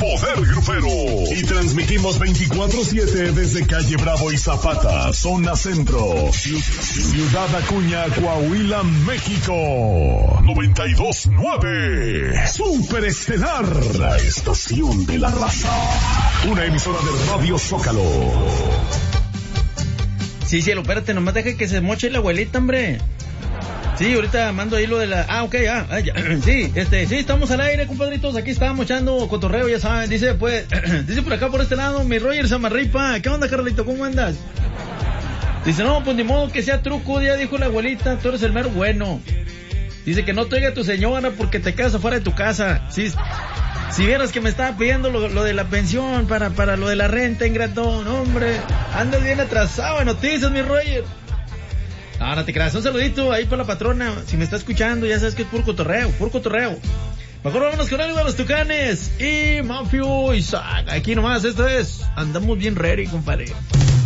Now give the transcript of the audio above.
Poder Grupero. Y transmitimos 24/7 desde Calle Bravo y Zapata, zona centro. Ciudad Acuña, Coahuila, México. 92.9. Superestelar, la estación de la raza. Una emisora de Radio Zócalo. Sí, cielo, espérate, nomás deja que se moche la abuelita, hombre. Sí, ahorita mando ahí lo de la... ok, ya. Sí, sí, estamos al aire, compadritos. Aquí estábamos echando cotorreo, ya saben. Dice, pues, dice por acá, por este lado, mi Roger Samarripa. ¿Qué onda, Carlito? ¿Cómo andas? Dice, no, pues ni modo que sea truco, ya dijo la abuelita. Tú eres el mero bueno. Dice que no te oiga tu señora porque te quedas afuera de tu casa. Sí, si vieras que me estaba pidiendo lo de la pensión para lo de la renta, ingratón, hombre. Andas bien atrasado en noticias, mi Roger. No te creas, un saludito ahí para la patrona. Si me está escuchando, ya sabes que es puro cotorreo. Mejor vámonos con algo de los Tucanes y Mafio Isaac. Aquí nomás, esto es Andamos Bien Ready, compadre.